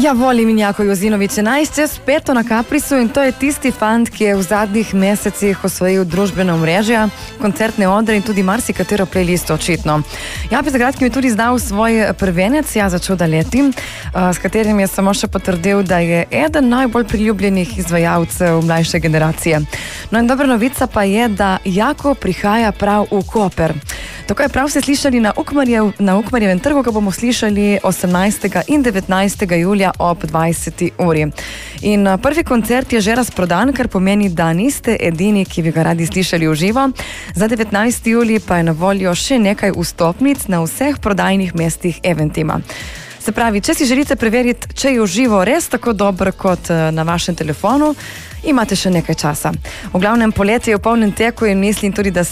Ja, volim Minjako Jozinović 11:05 na Kaprisu in to je tisti fant, ki je v zadnjih mesecih osvojil družbena omrežja, koncertne odre in tudi marsikatero playlisto očitno. Ja, bi zagradki mi tudi zdal svoj prvenec, ja, začel da letim, s katerim je samo še potrdil, da je eden najbolj priljubljenih izvajalcev mlajše generacije. No in dobra novica pa je, da Jako prihaja prav v Koper. Tako je prav se slišali na Ukmarjevem trgu, ko bomo slišali 18. in 19. julija ob 20. uri. In prvi koncert je že razprodan, kar pomeni, da niste edini, ki bi ga radi slišali v živo. Za 19. julij pa je na voljo še nekaj vstopnic na vseh prodajnih mestih Eventima. Se pravi, če si želite preveriti, če je v živo res tako dobro kot na vašem telefonu, imate še nekaj časa. V glavnem poletje je v polnem teku in mislim tudi, da